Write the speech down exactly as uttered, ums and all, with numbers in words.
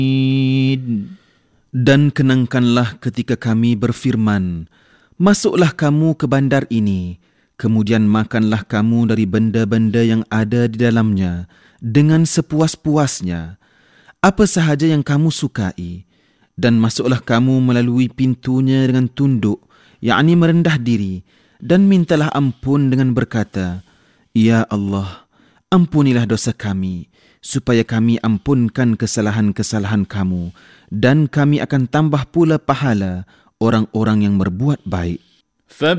Dan kenangkanlah ketika kami berfirman, masuklah kamu ke bandar ini, kemudian makanlah kamu dari benda-benda yang ada di dalamnya dengan sepuas-puasnya, apa sahaja yang kamu sukai, dan masuklah kamu melalui pintunya dengan tunduk, yakni merendah diri, dan mintalah ampun dengan berkata, Ya Allah, ampunilah dosa kami, supaya kami ampunkan kesalahan-kesalahan kamu, dan kami akan tambah pula pahala orang-orang yang berbuat baik.